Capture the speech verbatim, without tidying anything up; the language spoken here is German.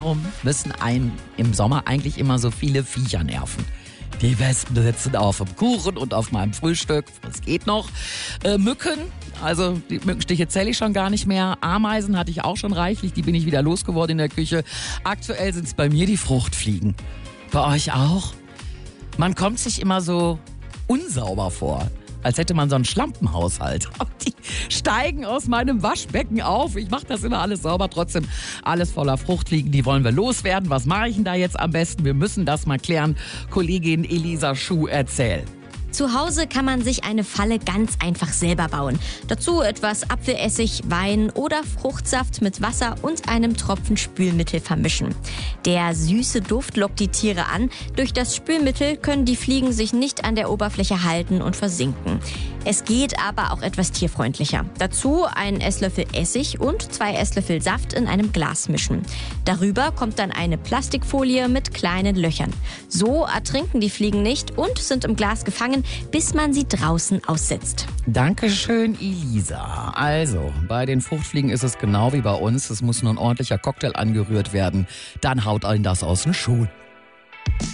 Warum müssen einen im Sommer eigentlich immer so viele Viecher nerven? Die Wespen sitzen auf dem Kuchen und auf meinem Frühstück. Das geht noch. Äh, Mücken, also die Mückenstiche zähle ich schon gar nicht mehr. Ameisen hatte ich auch schon reichlich, die bin ich wieder losgeworden in der Küche. Aktuell sind es bei mir die Fruchtfliegen. Bei euch auch? Man kommt sich immer so unsauber vor, als hätte man so einen Schlampenhaushalt. Die steigen aus meinem Waschbecken auf. Ich mache das immer alles sauber, trotzdem alles voller Fruchtfliegen. Die wollen wir loswerden. Was mache ich denn da jetzt am besten? Wir müssen das mal klären. Kollegin Elisa Schuh, erzähl. Zu Hause kann man sich eine Falle ganz einfach selber bauen. Dazu etwas Apfelessig, Wein oder Fruchtsaft mit Wasser und einem Tropfen Spülmittel vermischen. Der süße Duft lockt die Tiere an. Durch das Spülmittel können die Fliegen sich nicht an der Oberfläche halten und versinken. Es geht aber auch etwas tierfreundlicher. Dazu einen Esslöffel Essig und zwei Esslöffel Saft in einem Glas mischen. Darüber kommt dann eine Plastikfolie mit kleinen Löchern. So ertrinken die Fliegen nicht und sind im Glas gefangen, bis man sie draußen aussetzt. Dankeschön, Elisa. Also, bei den Fruchtfliegen ist es genau wie bei uns. Es muss nur ein ordentlicher Cocktail angerührt werden. Dann haut einen das aus den Schuhen.